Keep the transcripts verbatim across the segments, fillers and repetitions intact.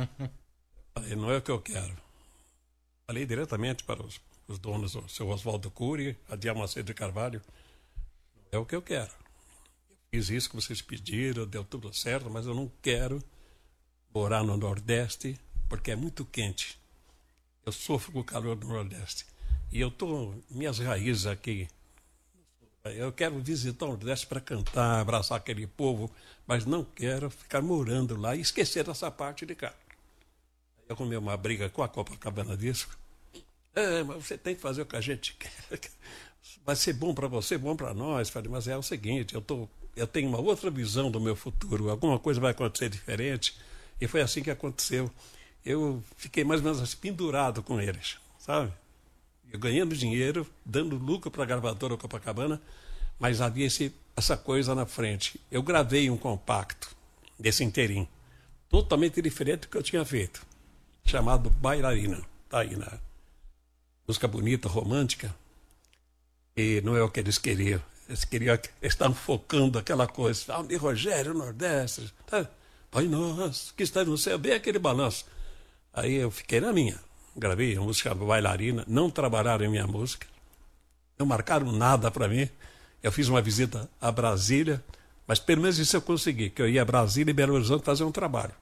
Falei, não é o que eu quero. Falei diretamente para os, os donos, o seu Oswaldo Cury, a Diamacedo de Carvalho, não é o que eu quero. Fiz isso que vocês pediram, deu tudo certo, mas eu não quero morar no Nordeste, porque é muito quente. Eu sofro com o calor do Nordeste. E eu tô minhas raízes aqui. Eu quero visitar o Nordeste para cantar, abraçar aquele povo, mas não quero ficar morando lá e esquecer dessa parte de cá. Eu arrumei uma briga com a Copacabana Disco. É, mas você tem que fazer o que a gente quer. Vai ser bom para você, bom para nós. Falei, mas é o seguinte, eu, tô, eu tenho uma outra visão do meu futuro. Alguma coisa vai acontecer diferente. E foi assim que aconteceu. Eu fiquei mais ou menos assim, pendurado com eles, sabe? Eu ganhando dinheiro, dando lucro para a gravadora Copacabana, mas havia esse, essa coisa na frente. Eu gravei um compacto desse inteirinho, totalmente diferente do que eu tinha feito, chamado Bailarina. Tá aí na música bonita, romântica, e não é o que eles queriam. Eles queriam, eles estavam focando aquela coisa. Almir Rogério, Nordeste, tá? Pai nosso, que está no céu, bem aquele balanço. Aí eu fiquei na minha. Gravei a música Bailarina, não trabalharam em minha música, não marcaram nada para mim. Eu fiz uma visita a Brasília, mas pelo menos isso eu consegui, que eu ia a Brasília e Belo Horizonte fazer um trabalho.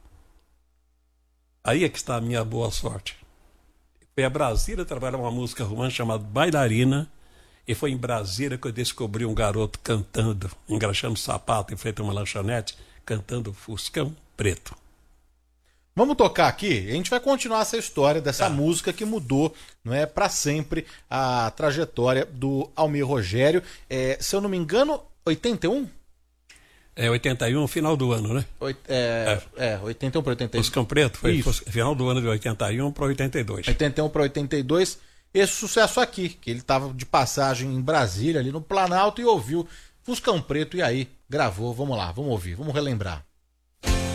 Aí é que está a minha boa sorte. Fui a Brasília trabalhar uma música romântica chamada Bailarina, e foi em Brasília que eu descobri um garoto cantando, engraxando sapato em frente a uma lanchonete, cantando Fuscão Preto. Vamos tocar aqui, a gente vai continuar essa história dessa tá. música que mudou, não é, para sempre a trajetória do Almir Rogério. É, se eu não me engano, oitenta e um? É, oitenta e um, final do ano, né? Oit, é, é. é, oitenta e um para oitenta e dois. Fuscão Preto foi Isso. final do ano de oitenta e um para oitenta e dois. oitenta e um para oitenta e dois, esse sucesso aqui, que ele estava de passagem em Brasília, ali no Planalto, e ouviu Fuscão Preto, e aí gravou. Vamos lá, vamos ouvir, vamos relembrar.